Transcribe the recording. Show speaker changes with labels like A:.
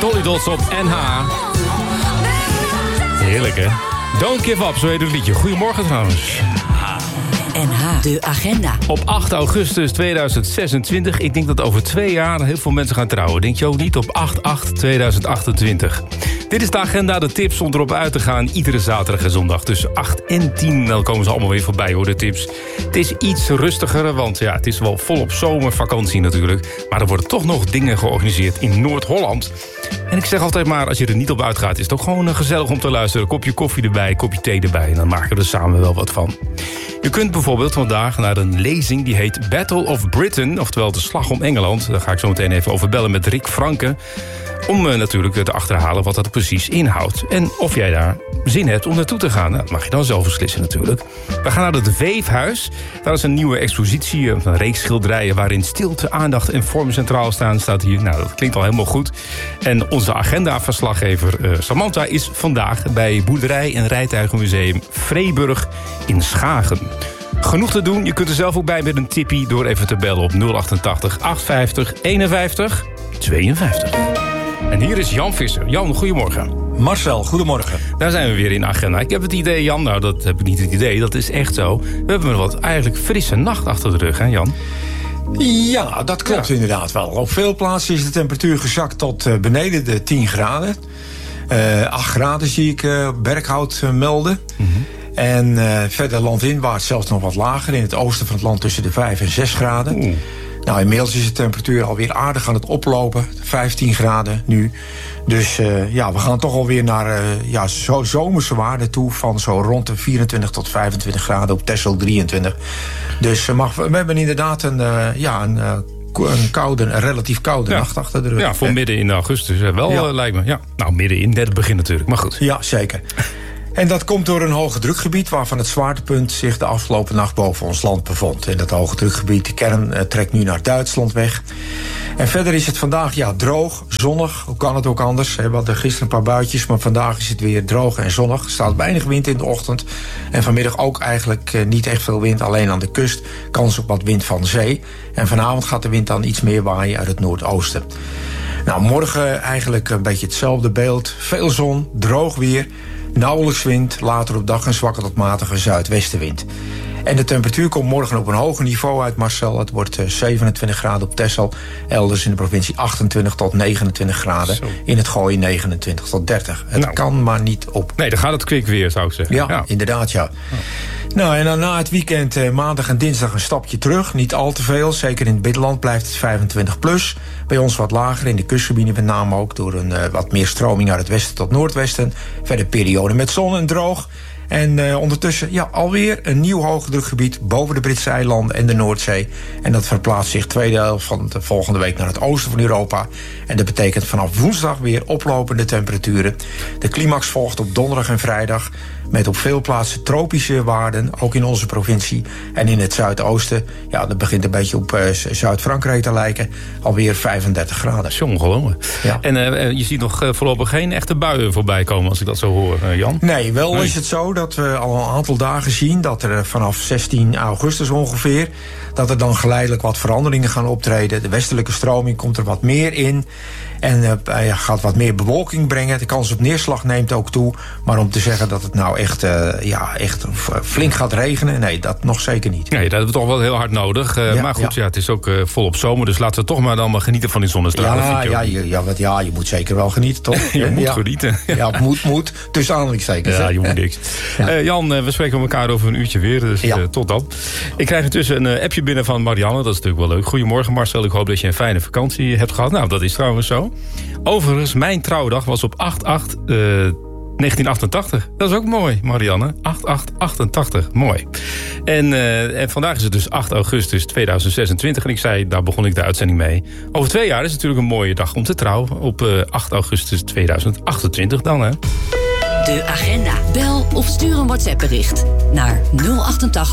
A: Dolly Dots op NH. Heerlijk, hè? Don't give up, zo heet het liedje. Goedemorgen trouwens.
B: NH, de agenda.
A: Op 8 augustus 2026, ik denk dat over 2 jaar heel veel mensen gaan trouwen. Denk je ook niet? Op 8/8/2028. Dit is de agenda, de tips om erop uit te gaan. Iedere zaterdag en zondag tussen 8 en 10. Dan komen ze allemaal weer voorbij, hoor, de tips. Het is iets rustiger, want ja, het is wel volop zomervakantie natuurlijk. Maar er worden toch nog dingen georganiseerd in Noord-Holland. En ik zeg altijd maar, als je er niet op uitgaat, is het ook gewoon gezellig om te luisteren. Kopje koffie erbij, kopje thee erbij. En dan maken we er samen wel wat van. Je kunt bijvoorbeeld vandaag naar een lezing die heet Battle of Britain, oftewel de Slag om Engeland. Daar ga ik zo meteen even over bellen met Rick Franke. Om natuurlijk te achterhalen wat dat precies inhoudt. En of jij daar zin hebt om naartoe te gaan. Nou, dat mag je dan zelf beslissen natuurlijk. We gaan naar het Weefhuis. Daar is een nieuwe expositie, een reeks schilderijen waarin stilte, aandacht en vorm centraal staan. Staat hier. Nou, dat klinkt al helemaal goed. En onze agenda-verslaggever Samantha is vandaag bij Boerderij- en Rijtuigenmuseum Vreeburg in Schagen. Genoeg te doen. Je kunt er zelf ook bij met een tippie door even te bellen op 088 850 51 52. En hier is Jan Visser. Jan, goedemorgen.
C: Marcel, goedemorgen.
A: Daar zijn we weer in de agenda. Ik heb het idee, Jan, nou dat heb ik niet het idee, dat is echt zo. We hebben een wat eigenlijk frisse nacht achter de rug, hè Jan?
C: Ja, dat klopt inderdaad wel. Op veel plaatsen is de temperatuur gezakt tot beneden de 10 graden. 8 graden zie ik Berkhout melden. Mm-hmm. En verder landinwaarts zelfs nog wat lager. In het oosten van het land tussen de 5 en 6 graden. Nou, inmiddels is de temperatuur alweer aardig aan het oplopen. 15 graden nu. Dus we gaan toch alweer naar zomerse waarden toe. Van zo rond de 24 tot 25 graden. Op Texel 23. Dus we hebben inderdaad een relatief koude nacht achter de rug.
A: Ja, voor midden in augustus wel lijkt me. Ja. Nou, middenin, net het begin natuurlijk. Maar goed.
C: Ja, zeker. En dat komt door een hoge drukgebied waarvan het zwaartepunt zich de afgelopen nacht boven ons land bevond. En dat hoge drukgebied, de kern, trekt nu naar Duitsland weg. En verder is het vandaag droog, zonnig. Hoe kan het ook anders? We hadden gisteren een paar buitjes, maar vandaag is het weer droog en zonnig. Er staat weinig wind in de ochtend. En vanmiddag ook eigenlijk niet echt veel wind, alleen aan de kust. Kans op wat wind van zee. En vanavond gaat de wind dan iets meer waaien uit het noordoosten. Nou, morgen eigenlijk een beetje hetzelfde beeld. Veel zon, droog weer. Nauwelijks wind, later op dag een zwakke tot matige zuidwestenwind. En de temperatuur komt morgen op een hoger niveau uit, Marcel. Het wordt 27 graden op Texel. Elders in de provincie 28 tot 29 graden. Zo. In het Gooi 29 tot 30. Het kan maar niet op.
A: Nee, dan gaat het kwik weer, zou ik zeggen.
C: Ja. Inderdaad, ja. Nou, en dan na het weekend maandag en dinsdag een stapje terug. Niet al te veel. Zeker in het binnenland blijft het 25 plus. Bij ons wat lager, in de kustgebieden met name ook. Door een wat meer stroming uit het westen tot noordwesten. Verder periode met zon en droog. En ondertussen alweer een nieuw hoogdrukgebied boven de Britse eilanden en de Noordzee. En dat verplaatst zich tweede helft van de volgende week naar het oosten van Europa. En dat betekent vanaf woensdag weer oplopende temperaturen. De climax volgt op donderdag en vrijdag. Met op veel plaatsen tropische waarden, ook in onze provincie. En in het zuidoosten, dat begint een beetje op Zuid-Frankrijk te lijken. Alweer 35 graden.
A: Dat is ongelooflijk. Ja. En je ziet nog voorlopig geen echte buien voorbij komen, als ik dat zo hoor, Jan?
C: Nee, is het zo dat we al een aantal dagen zien dat er vanaf 16 augustus ongeveer, dat er dan geleidelijk wat veranderingen gaan optreden. De westelijke stroming komt er wat meer in. En gaat wat meer bewolking brengen. De kans op neerslag neemt ook toe. Maar om te zeggen dat het nou echt flink gaat regenen, nee, dat nog zeker niet.
A: Nee, dat hebben we toch wel heel hard nodig. Maar goed, het is ook volop zomer. Dus laten we toch maar dan maar genieten van die zonnestralen.
C: Je moet zeker wel genieten, toch?
A: Je moet genieten.
C: Ja, moet. Tussen aanhalingstekens.
A: Ja, je moet niks. Jan, we spreken met elkaar over een uurtje weer. Dus tot dan. Ik krijg intussen een appje binnen van Marianne. Dat is natuurlijk wel leuk. Goedemorgen Marcel, ik hoop dat je een fijne vakantie hebt gehad. Nou, dat is trouwens zo. Overigens, mijn trouwdag was op 8/8/1988. Dat is ook mooi, Marianne. 8/8/88. Mooi. En vandaag is het dus 8 augustus 2026. En ik zei, daar begon ik de uitzending mee. Over 2 jaar is het natuurlijk een mooie dag om te trouwen. Op 8 augustus 2028 dan, hè.
B: De agenda. Bel of stuur een WhatsApp-bericht naar 088